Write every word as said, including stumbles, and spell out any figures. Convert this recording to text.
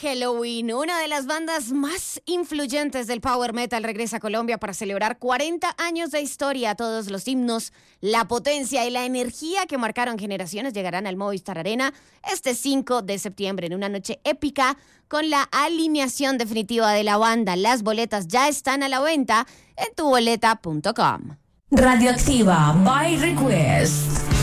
Helloween, una de las bandas más influyentes del power metal, regresa a Colombia para celebrar cuarenta años de historia. Todos los himnos, la potencia y la energía que marcaron generaciones llegarán al Movistar Arena este cinco de septiembre en una noche épica con la alineación definitiva de la banda. Las boletas ya están a la venta en tu boleta punto com. Radioactiva by Request.